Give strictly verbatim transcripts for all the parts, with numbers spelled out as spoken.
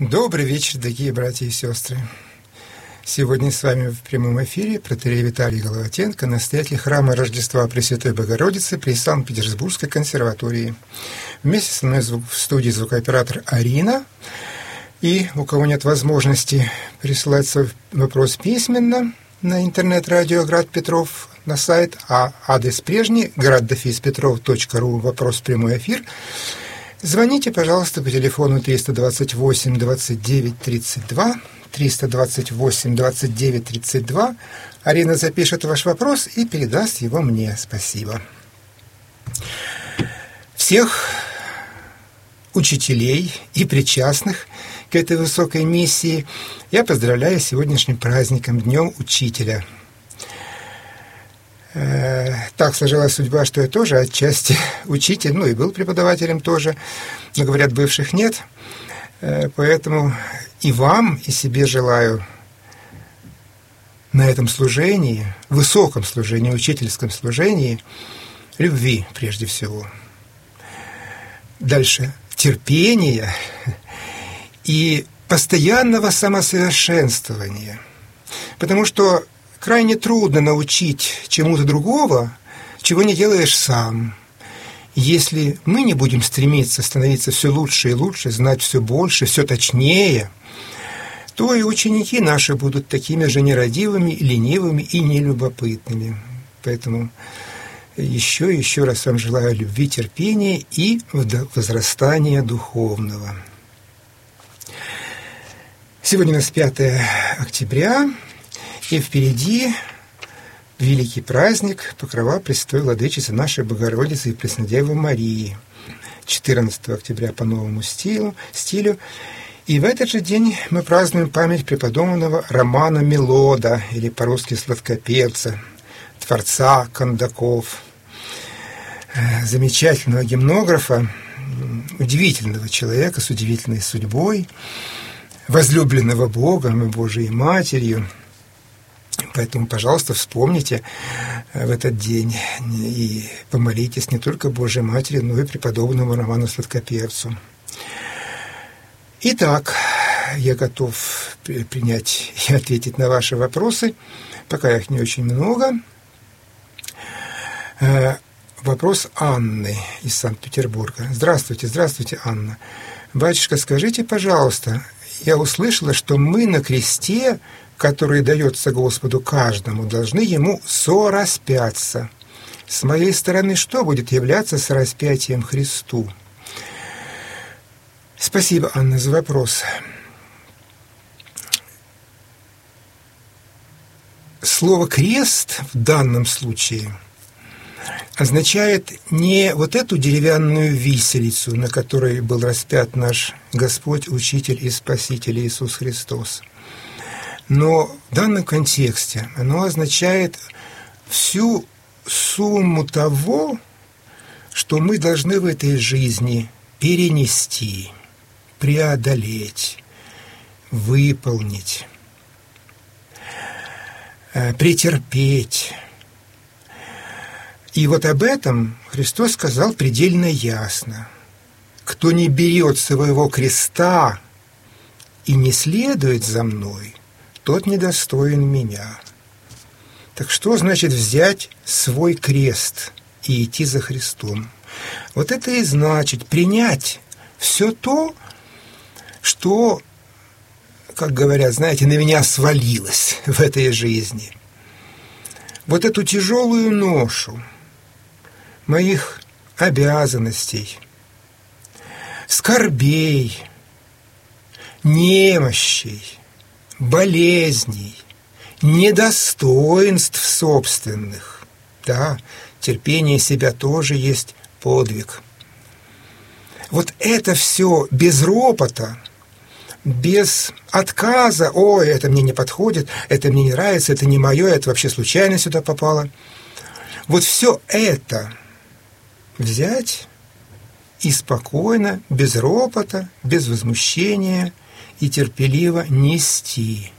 Добрый вечер, дорогие братья и сестры. Сегодня с вами в прямом эфире протоиерей Виталий Головатенко, настоятель храма Рождества Пресвятой Богородицы при Санкт-Петербургской консерватории. Вместе со мной в студии звукооператор Арина. И у кого нет возможности присылать свой вопрос письменно на интернет-радио Град Петров на сайт, а адрес прежний град дефис петров точка ру, вопрос в прямой эфир, звоните, пожалуйста, по телефону триста двадцать восемь двадцать девять тридцать два, триста двадцать восемь двадцать девять тридцать два. Арина запишет ваш вопрос и передаст его мне. Спасибо. Всех учителей и причастных к этой высокой миссии я поздравляю с сегодняшним праздником, Днем Учителя. Так сложилась судьба, что я тоже отчасти учитель, ну и был преподавателем тоже, но, говорят, бывших нет. Поэтому и вам, и себе желаю на этом служении, высоком служении, учительском служении, любви прежде всего. Дальше терпения и постоянного самосовершенствования. Потому что крайне трудно научить чему-то другого, чего не делаешь сам. Если мы не будем стремиться становиться все лучше и лучше, знать все больше, все точнее, то и ученики наши будут такими же нерадивыми, ленивыми и нелюбопытными. Поэтому еще и еще раз вам желаю любви, терпения и возрастания духовного. Сегодня у нас пятое октября, и впереди великий праздник Покрова Пресвятой Владычицы нашей Богородицы и Преснодевы Марии, четырнадцатого октября по новому стилю, стилю. И в этот же день мы празднуем память преподобного Романа Мелода, или по-русски сладкоперца, творца кондаков, замечательного гимнографа, удивительного человека с удивительной судьбой, возлюбленного Богом и Божией Матерью. Поэтому, пожалуйста, вспомните в этот день и помолитесь не только Божьей Матери, но и преподобному Роману Сладкоперцу. Итак, я готов принять и ответить на ваши вопросы, пока их не очень много. Вопрос Анны из Санкт-Петербурга. Здравствуйте, здравствуйте, Анна. Батюшка, скажите, пожалуйста, я услышала, что мы на кресте, который дается Господу каждому, должны Ему сораспяться. С моей стороны, что будет являться сораспятием Христу? Спасибо, Анна, за вопрос. Слово «крест» в данном случае означает не вот эту деревянную виселицу, на которой был распят наш Господь, Учитель и Спаситель Иисус Христос. Но в данном контексте оно означает всю сумму того, что мы должны в этой жизни перенести, преодолеть, выполнить, претерпеть. И вот об этом Христос сказал предельно ясно. «Кто не берет своего креста и не следует за мной, тот недостоин меня». Так что значит взять свой крест и идти за Христом? Вот это и значит принять все то, что, как говорят, знаете, на меня свалилось в этой жизни. Вот эту тяжелую ношу моих обязанностей, скорбей, немощей, болезней, недостоинств собственных. Да, терпение себя тоже есть подвиг. Вот это все без ропота, без отказа: «Ой, это мне не подходит, это мне не нравится, это не мое, это вообще случайно сюда попало». Вот все это взять и спокойно, без ропота, без возмущения и терпеливо нести.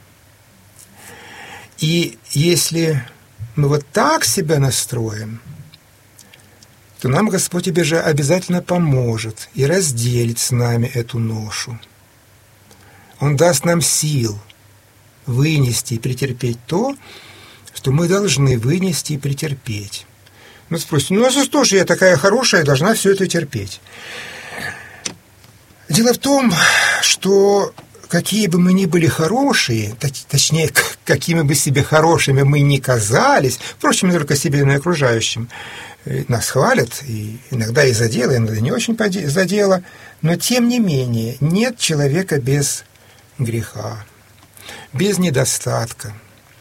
И если мы вот так себя настроим, то нам Господь обязательно поможет и разделит с нами эту ношу. Он даст нам сил вынести и претерпеть то, что мы должны вынести и претерпеть. Ну, спросите, ну а за что же я такая хорошая должна все это терпеть? Дело в том, что какие бы мы ни были хорошие, точнее, какими бы себе хорошими мы ни казались, впрочем, не только себе, но и окружающим, нас хвалят, и иногда и за дело, иногда не очень за дело, но тем не менее нет человека без греха, без недостатка,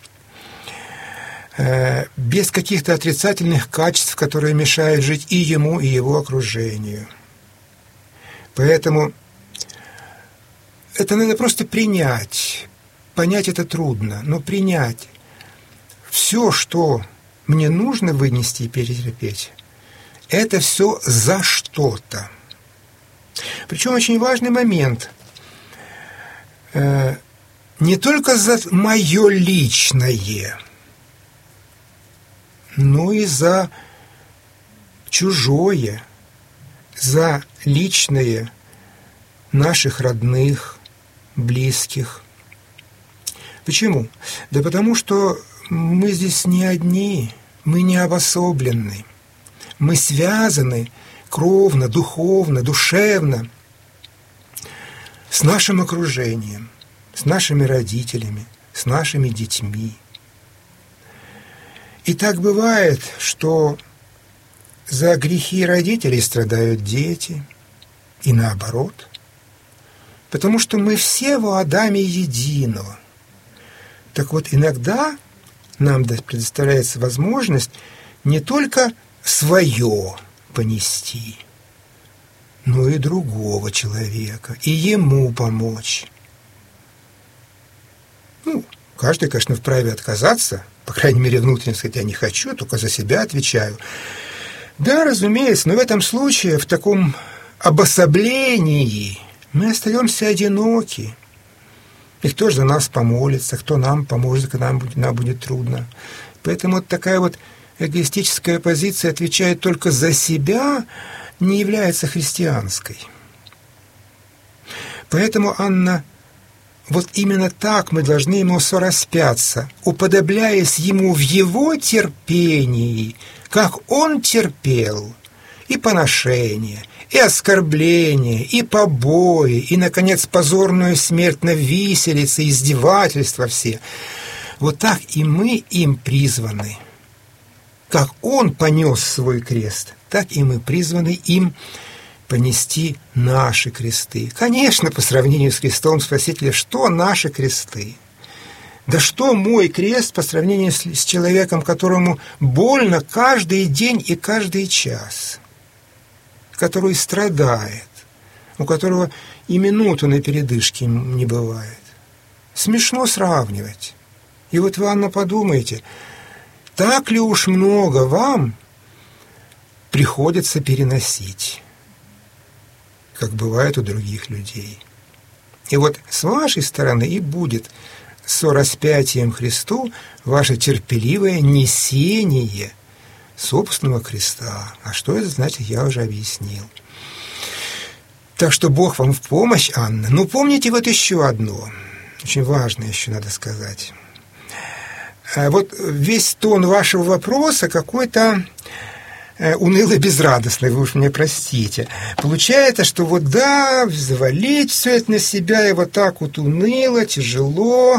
без каких-то отрицательных качеств, которые мешают жить и ему, и его окружению. Поэтому это надо просто принять. Понять это трудно, но принять. Все, что мне нужно вынести и перетерпеть, это все за что-то. Причем очень важный момент. Не только за мое личное, но и за чужое, за личное наших родных, близких. Почему? Да потому что мы здесь не одни, мы не обособлены. Мы связаны кровно, духовно, душевно с нашим окружением, с нашими родителями, с нашими детьми. И так бывает, что за грехи родителей страдают дети, и наоборот. Потому что мы все во Адаме едино. Так вот, иногда нам предоставляется возможность не только свое понести, но и другого человека, и ему помочь. Ну, каждый, конечно, вправе отказаться, по крайней мере, внутренне сказать, я не хочу, только за себя отвечаю. Да, разумеется, но в этом случае, в таком обособлении мы остаемся одиноки. И кто же за нас помолится, кто нам поможет, когда нам будет, нам будет трудно. Поэтому вот такая вот эгоистическая позиция, отвечает только за себя, не является христианской. Поэтому, Анна, вот именно так мы должны ему сораспяться, уподобляясь ему в его терпении, как он терпел и поношение, и оскорбление, и побои, и, наконец, позорную смерть на виселице, издевательства все. Вот так и мы им призваны. Как он понес свой крест, так и мы призваны им понести наши кресты. Конечно, по сравнению с крестом Спасителя, что наши кресты? Да что мой крест по сравнению с, с человеком, которому больно каждый день и каждый час, который страдает, у которого и минуту на передышке не бывает. Смешно сравнивать. И вот вы, Анна, подумайте, так ли уж много вам приходится переносить, как бывает у других людей. И вот с вашей стороны и будет сораспятием Христу ваше терпеливое несение собственного креста. А что это значит, я уже объяснил. Так что Бог вам в помощь, Анна. Но помните вот еще одно, очень важное еще надо сказать. Вот весь тон вашего вопроса какой-то уныло-безрадостный, вы уж мне простите. Получается, что вот да, взвалить все это на себя, и вот так вот уныло, тяжело,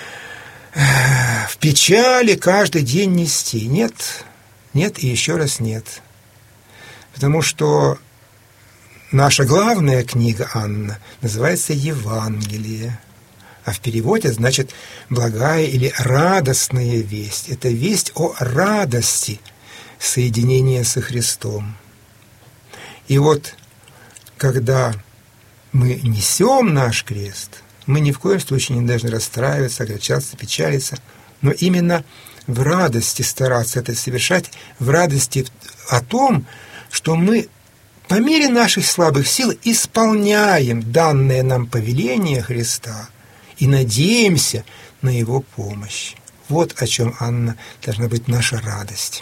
в печали каждый день нести. Нет, нет и еще раз нет. Потому что наша главная книга, Анна, называется «Евангелие». А в переводе значит «благая» или «радостная весть». Это весть о радости соединения со Христом. И вот, когда мы несем наш крест, мы ни в коем случае не должны расстраиваться, огорчаться, печалиться, но именно в радости стараться это совершать, в радости о том, что мы по мере наших слабых сил исполняем данное нам повеление Христа и надеемся на Его помощь. Вот о чем, Анна, должна быть наша радость.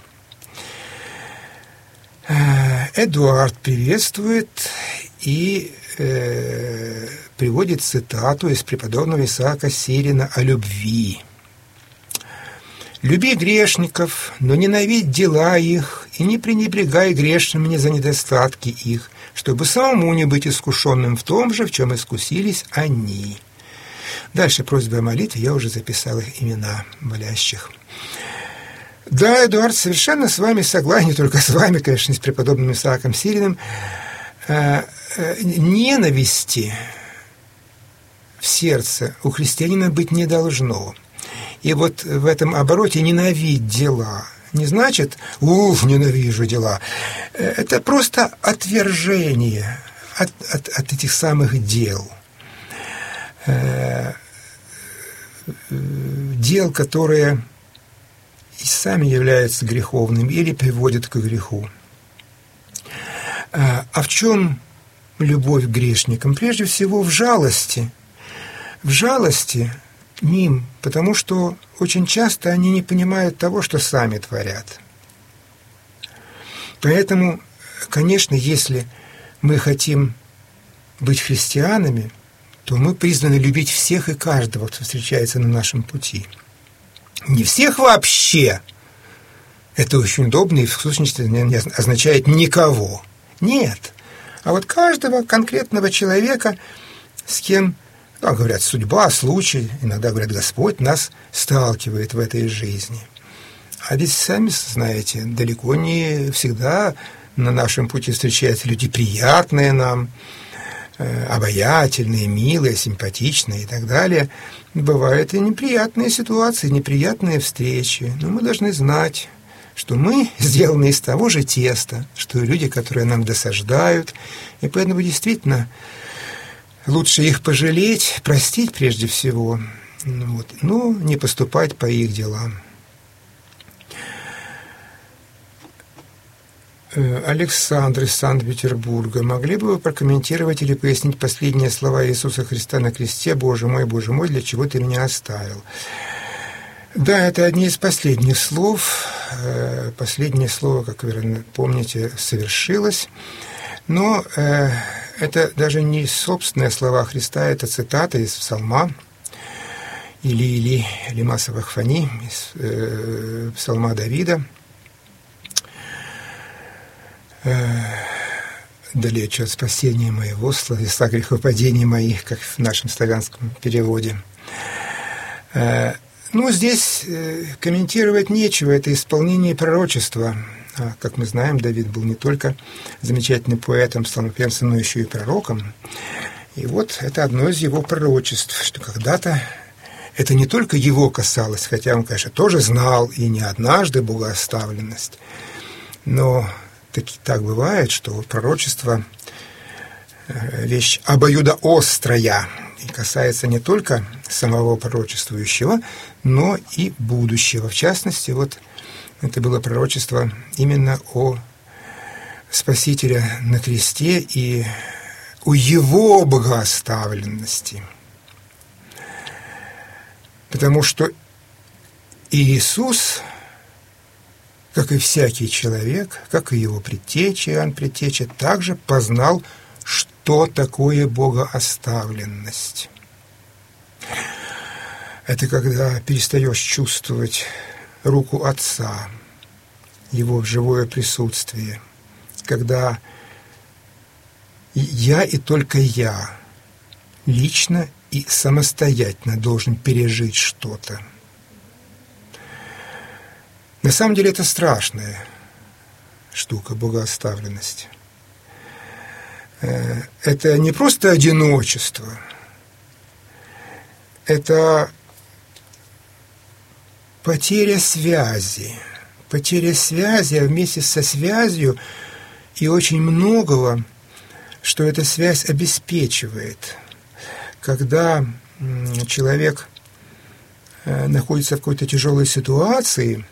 Эдуард приветствует и э, приводит цитату из преподобного Исаака Сирина о любви. «Люби грешников, но ненавидь дела их, и не пренебрегай грешными за недостатки их, чтобы самому не быть искушенным в том же, в чем искусились они». Дальше просьба о молитве, я уже записал их имена молящих. Да, Эдуард, совершенно с вами согласен, не только с вами, конечно, с преподобным Исааком Сириным. Ненависти в сердце у христианина быть не должно. И вот в этом обороте «ненавидь дела» не значит «уф, ненавижу дела». Это просто отвержение от, от, от этих самых дел. Дел, которые и сами являются греховными или приводят к греху. А в чем любовь к грешникам? Прежде всего в жалости. В жалости к ним, потому что очень часто они не понимают того, что сами творят. Поэтому, конечно, если мы хотим быть христианами, то мы призваны любить всех и каждого, кто встречается на нашем пути. Не всех вообще. Это очень удобно и в сущности не означает никого. Нет. А вот каждого конкретного человека, с кем, как говорят, судьба, случай, иногда говорят, Господь нас сталкивает в этой жизни. А ведь, сами знаете, далеко не всегда на нашем пути встречаются люди приятные нам, обаятельные, милые, симпатичные и так далее. Бывают и неприятные ситуации, неприятные встречи. Но мы должны знать, что мы сделаны из того же теста, что и люди, которые нам досаждают. И поэтому действительно лучше их пожалеть, простить прежде всего, вот, но не поступать по их делам. Александр из Санкт-Петербурга. Могли бы вы прокомментировать или пояснить последние слова Иисуса Христа на кресте: «Боже мой, Боже мой, для чего ты меня оставил?» Да, это одни из последних слов. Последнее слово, как вы помните, совершилось. Но это даже не собственные слова Христа, это цитата из Псалма или или Лимаса Вахфани, из Псалма Давида. «Далече от спасения моего, словеса грехопадений моих», как в нашем славянском переводе. Ну, здесь комментировать нечего, это исполнение пророчества. Как мы знаем, Давид был не только замечательным поэтом, псалмопевцем, но еще и пророком. И вот это одно из его пророчеств, что когда-то это не только его касалось, хотя он, конечно, тоже знал и не однажды богооставленность, но так, так бывает, что пророчество – вещь обоюдоострая и касается не только самого пророчествующего, но и будущего. В частности, вот это было пророчество именно о Спасителе на кресте и о его богооставленности. Потому что Иисус, как и всякий человек, как и его предтеча, Иоанн Предтеча, также познал, что такое богооставленность. Это когда перестаешь чувствовать руку Отца, Его живое присутствие, когда я и только я лично и самостоятельно должен пережить что-то. На самом деле это страшная штука, богооставленность. Это не просто одиночество, это потеря связи. Потеря связи, а вместе со связью и очень многого, что эта связь обеспечивает. Когда человек находится в какой-то тяжелой ситуации,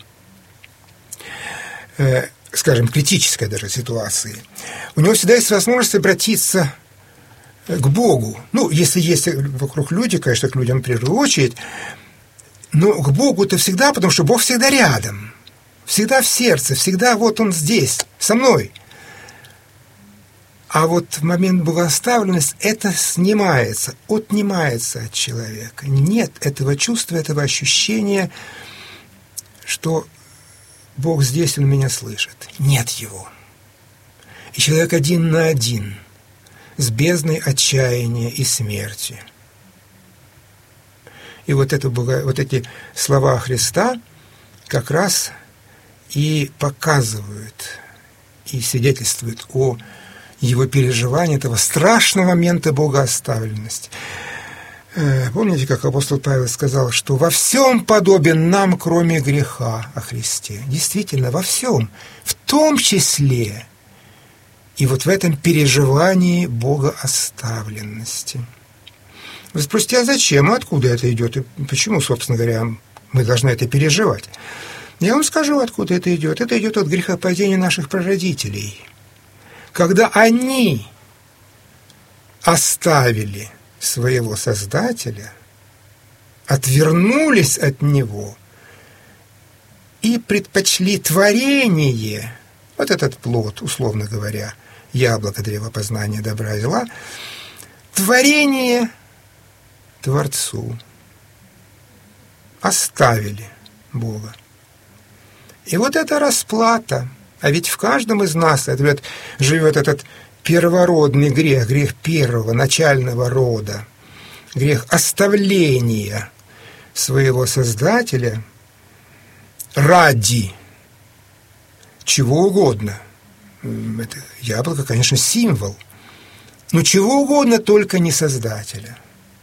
скажем, критической даже ситуации, у него всегда есть возможность обратиться к Богу. Ну, если есть вокруг люди, конечно, к людям в первую очередь, но к Богу-то всегда, потому что Бог всегда рядом, всегда в сердце, всегда вот Он здесь, со мной. А вот в момент богооставленности это снимается, отнимается от человека. Нет этого чувства, этого ощущения, что Бог здесь, Он меня слышит. Нет его. И человек один на один с бездной отчаяния и смерти. И вот, это, вот эти слова Христа как раз и показывают, и свидетельствуют о его переживании этого страшного момента богооставленности. Помните, как апостол Павел сказал, что во всем подобен нам, кроме греха о Христе? Действительно, во всем, в том числе и вот в этом переживании богооставленности. Вы спросите, а зачем, откуда это идет, и почему, собственно говоря, мы должны это переживать? Я вам скажу, откуда это идет. Это идет от грехопадения наших прародителей. Когда они оставили своего Создателя, отвернулись от Него и предпочли творение, вот этот плод, условно говоря, яблоко древа познания добра и зла, творение Творцу, оставили Бога. И вот эта расплата, а ведь в каждом из нас это, живет этот первородный грех, грех первого, начального рода, грех оставления своего Создателя ради чего угодно. Это яблоко, конечно, символ, но чего угодно, только не Создателя.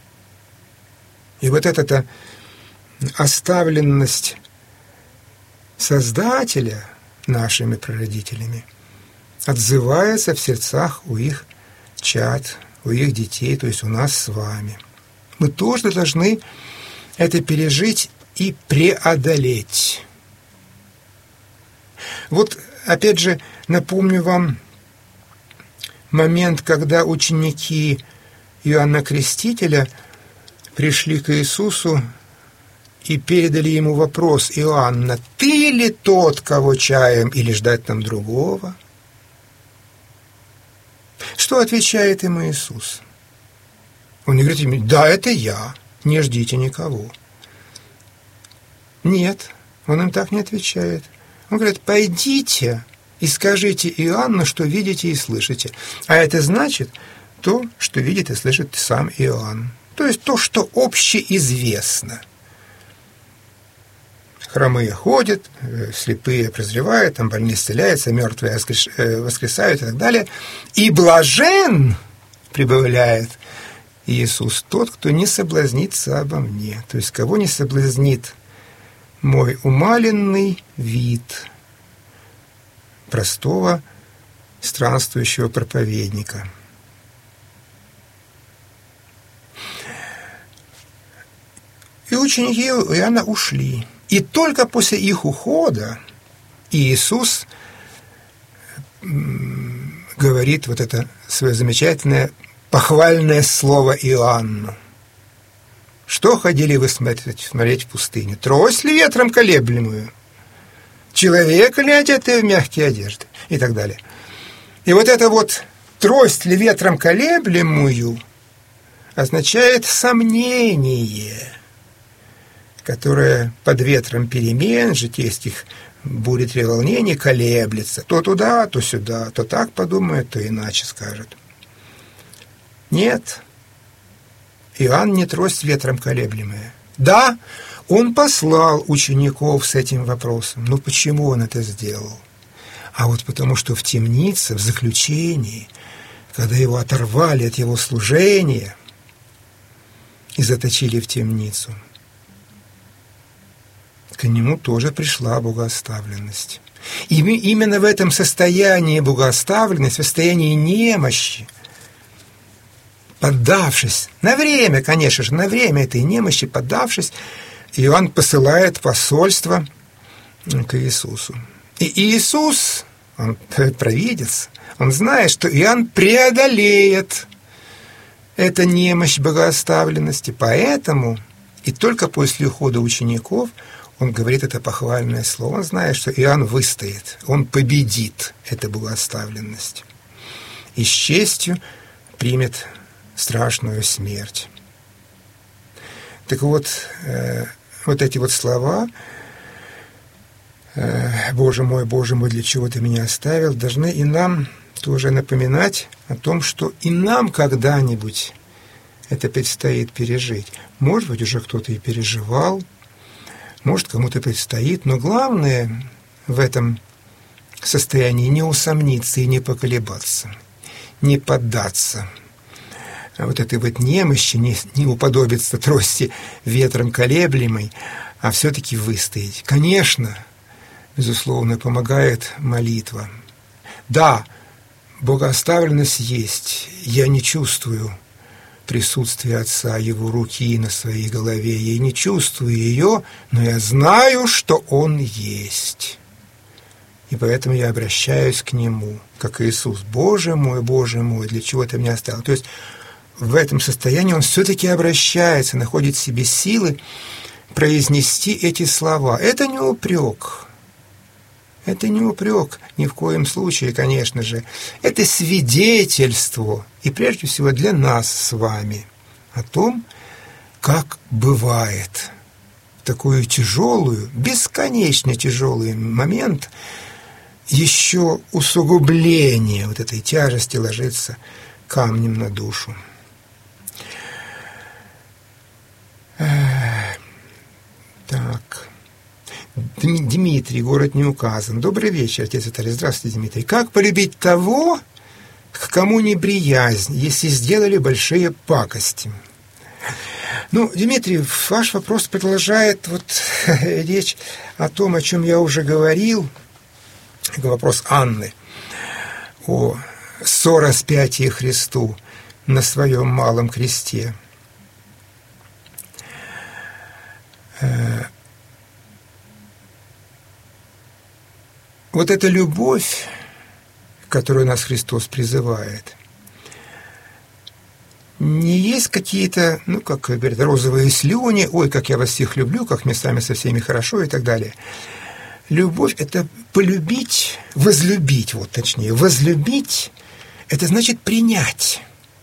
И вот эта оставленность Создателя нашими прародителями отзывается в сердцах у их чад, у их детей, то есть у нас с вами. Мы тоже должны это пережить и преодолеть. Вот, опять же, напомню вам момент, когда ученики Иоанна Крестителя пришли к Иисусу и передали ему вопрос: «Иоанна, ты ли тот, кого чаем, или ждать нам другого?» Что отвечает им Иисус? Он не говорит им: «Да, это я, не ждите никого». Нет, он им так не отвечает. Он говорит: «Пойдите и скажите Иоанну, что видите и слышите». А это значит то, что видит и слышит сам Иоанн. То есть то, что общеизвестно. Хромые ходят, слепые прозревают, там больные исцеляются, мертвые воскресают и так далее. И блажен, прибавляет Иисус, тот, кто не соблазнится обо мне. То есть кого не соблазнит мой умаленный вид простого странствующего проповедника. И ученики Иоанна ушли. И только после их ухода Иисус говорит вот это свое замечательное похвальное слово Иоанну. «Что ходили вы смотреть, смотреть в пустыне? Трость ли ветром колеблемую? Человека ли одетый в мягкие одежды?» И так далее. И вот это вот «трость ли ветром колеблемую» означает сомнение, которое под ветром перемен, житейских бурь и треволнений колеблется. То туда, то сюда, то так подумает, то иначе скажет. Нет, Иоанн не трость ветром колеблемая. Да, он послал учеников с этим вопросом. Но почему он это сделал? А вот потому, что в темнице, в заключении, когда его оторвали от его служения и заточили в темницу, к нему тоже пришла богооставленность. И именно в этом состоянии богооставленности, в состоянии немощи, поддавшись, на время, конечно же, на время этой немощи поддавшись, Иоанн посылает посольство к Иисусу. И Иисус, он провидец, он знает, что Иоанн преодолеет эту немощь богооставленности, поэтому и только после ухода учеников он говорит это похвальное слово. Он знает, что Иоанн выстоит, он победит эту богооставленность. и с честью примет страшную смерть. Так вот, э, вот эти вот слова э, «Боже мой, Боже мой, для чего ты меня оставил?» должны и нам тоже напоминать о том, что и нам когда-нибудь это предстоит пережить. Может быть, уже кто-то и переживал, может, кому-то предстоит, но главное в этом состоянии не усомниться и не поколебаться, не поддаться вот этой вот немощи, не, не уподобиться трости ветром колеблемой, а все-таки выстоять. Конечно, безусловно, помогает молитва. Да, богооставленность есть, я не чувствую присутствие Отца, Его руки на своей голове. Я не чувствую ее, но я знаю, что Он есть. И поэтому я обращаюсь к Нему, как Иисус. «Боже мой, Боже мой, для чего ты меня оставил?» То есть в этом состоянии он все-таки обращается, находит в себе силы произнести эти слова. Это не упрек. Это не упрек, ни в коем случае, конечно же. Это свидетельство, и прежде всего для нас с вами, о том, как бывает в такую тяжелую, бесконечно тяжелый момент еще усугубление вот этой тяжести ложится камнем на душу. Так. Дмитрий, город не указан. Добрый вечер, отец Виталий. Здравствуйте, Дмитрий. Как полюбить того, к кому неприязнь, если сделали большие пакости? Ну, Дмитрий, ваш вопрос продолжает вот речь о том, о чем я уже говорил. Вопрос Анны о сораспятии Христу на своем малом кресте. Вот эта любовь, к которой нас Христос призывает, не есть какие-то, ну, как говорят, розовые слюни, ой, как я вас всех люблю, как мне с вами со всеми хорошо и так далее. Любовь – это полюбить, возлюбить, вот точнее, возлюбить – это значит принять.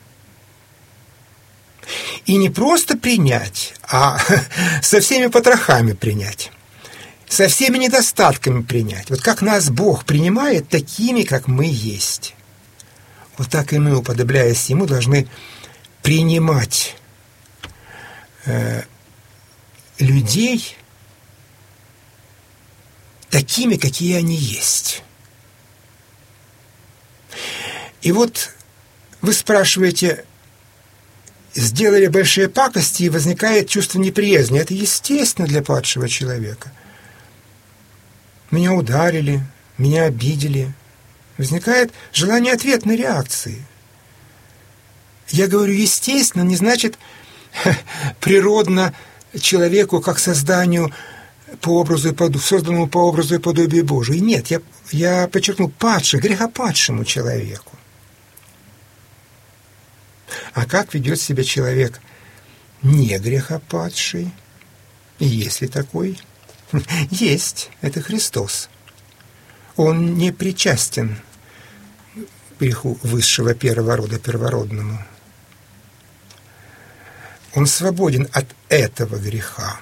И не просто принять, а со всеми потрохами принять. Со всеми недостатками принять. Вот как нас Бог принимает такими, как мы есть. Вот так и мы, уподобляясь Ему, должны принимать э, людей такими, какие они есть. И вот вы спрашиваете, сделали большие пакости, и возникает чувство неприязни. Это естественно для падшего человека. Меня ударили, меня обидели. Возникает желание ответной реакции. Я говорю, естественно, не значит природно человеку, как созданию, по образу и под... созданному по образу и подобию Божию. Нет, я, я подчеркнул, падшему, грехопадшему человеку. А как ведет себя человек не грехопадший? И есть ли такой? Есть, это Христос. Он не причастен к греху высшего первого рода, первородному. Он свободен от этого греха.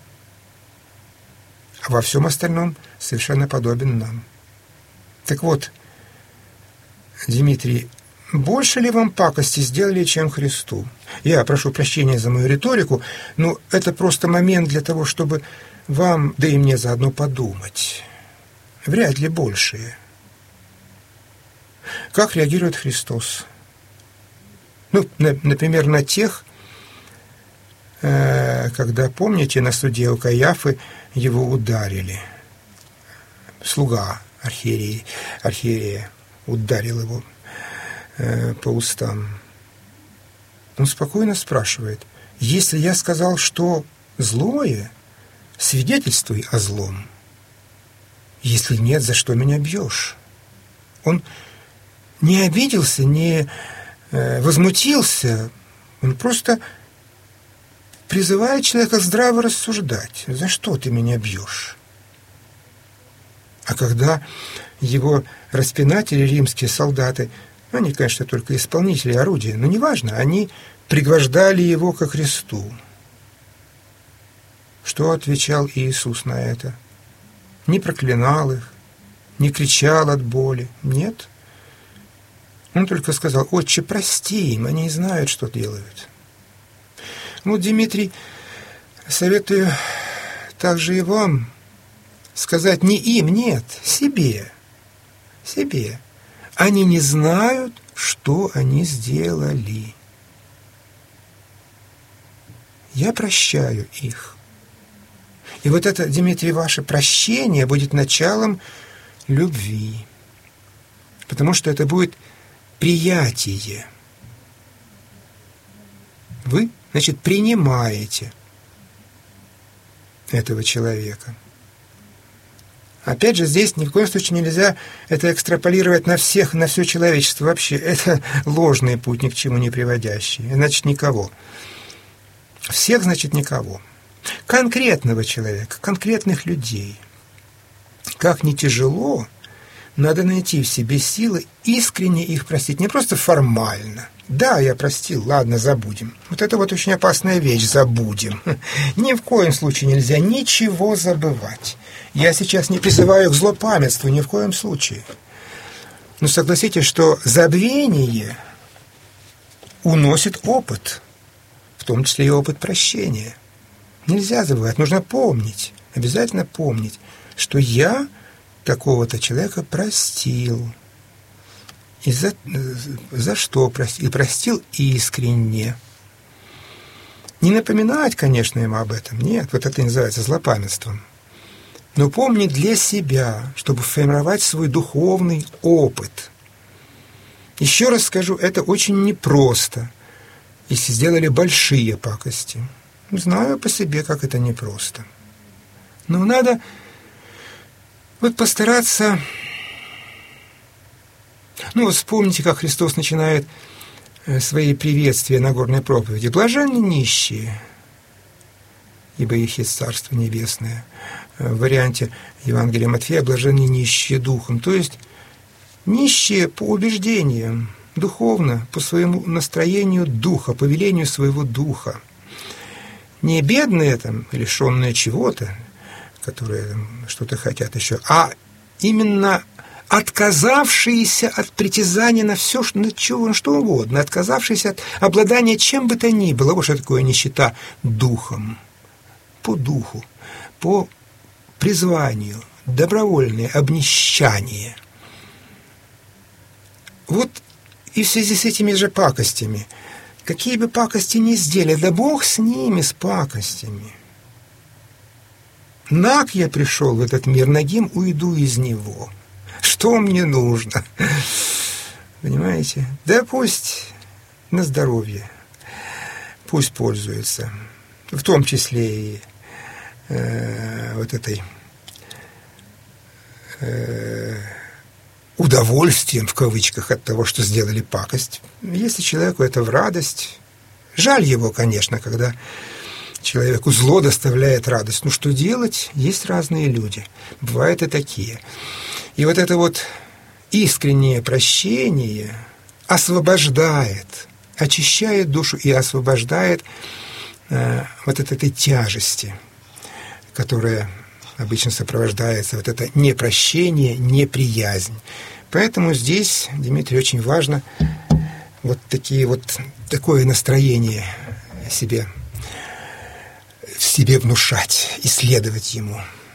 А во всем остальном совершенно подобен нам. Так вот, Дмитрий, больше ли вам пакости сделали, чем Христу? Я прошу прощения за мою риторику, но это просто момент для того, чтобы вам, да и мне заодно подумать. Вряд ли большие. Как реагирует Христос? Ну, на, например, на тех, э, когда, помните, на суде у Каиафы его ударили. Слуга архиерея, архиерея ударил его э, по устам. Он спокойно спрашивает, если я сказал, что злое, свидетельствуй о злом. Если нет, за что меня бьешь? Он не обиделся, не э, возмутился. Он просто призывает человека здраво рассуждать. За что ты меня бьешь? А когда его распинатели, римские солдаты, Они, конечно, только исполнители, орудия, но неважно, они пригвождали его ко кресту. Что отвечал Иисус на это? Не проклинал их, не кричал от боли. Нет. Он только сказал: «Отче, прости им, они не знают, что делают». Вот, Дмитрий, советую также и вам сказать не им, нет, себе. Себе. Они не знают, что они сделали. Я прощаю их. И вот это, Дмитрий, ваше прощение будет началом любви. Потому что это будет приятие. Вы, значит, принимаете этого человека. Опять же, здесь ни в коем случае нельзя это экстраполировать на всех, на все человечество вообще. Это ложный путь, ни к чему не приводящий. Значит, никого. Всех, значит, никого. Конкретного человека, конкретных людей. Как ни тяжело, надо найти в себе силы искренне их простить, не просто формально. Да, я простил, ладно, забудем. Вот это вот очень опасная вещь, забудем. Ни в коем случае нельзя ничего забывать. Я сейчас не призываю к злопамятству, ни в коем случае. Но согласитесь, что забвение уносит опыт, в том числе и опыт прощения. Нельзя забывать, нужно помнить, обязательно помнить, что я такого-то человека простил. И за, за что простил? И простил искренне. Не напоминать, конечно, ему об этом, нет, вот это называется злопамятством. Но помнить для себя, чтобы формировать свой духовный опыт. Еще раз скажу, это очень непросто, если сделали большие пакости. Знаю по себе, как это непросто. Но надо вот постараться... Ну, вот вспомните, как Христос начинает свои приветствия на горной проповеди. «Блаженны нищие, ибо их есть Царство Небесное». В варианте Евангелия Матфея «блаженны нищие духом». То есть нищие по убеждениям, духовно, по своему настроению духа, по велению своего духа. Не бедные, там, лишенные чего-то, которые там, что-то хотят еще, а именно отказавшиеся от притязания на все, на чего, на что угодно, отказавшиеся от обладания чем бы то ни было. Вот что такое нищета духом, по духу, по призванию, добровольное обнищание. Вот и в связи с этими же пакостями, какие бы пакости ни сделали, да Бог с ними, с пакостями. Наг я пришел в этот мир, нагим уйду из него. Что мне нужно? Понимаете? Да пусть на здоровье, пусть пользуется, в том числе и э, вот этой э, удовольствием, в кавычках, от того, что сделали пакость. Если человеку это в радость, жаль его, конечно, когда человеку зло доставляет радость. Ну, что делать? Есть разные люди. Бывают и такие. И вот это вот искреннее прощение освобождает, очищает душу и освобождает э, вот от этой тяжести, которая обычно сопровождается вот это непрощение, неприязнь. Поэтому здесь, Дмитрий, очень важно вот такие вот такое настроение себе в себе внушать, исследовать ему.